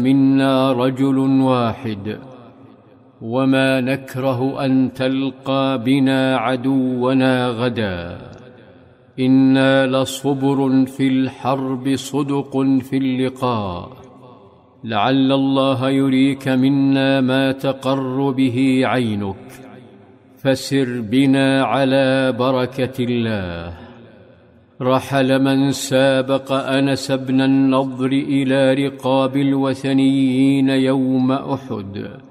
منا رجل واحد، وما نكره أن تلقى بنا عدونا غدا. إنا لصبر في الحرب صدق في اللقاء، لعل الله يريك منا ما تقر به عينك، فسر بنا على بركة الله. رحل من سابق أنس بن النضر إلى رقاب الوثنيين يوم أحد،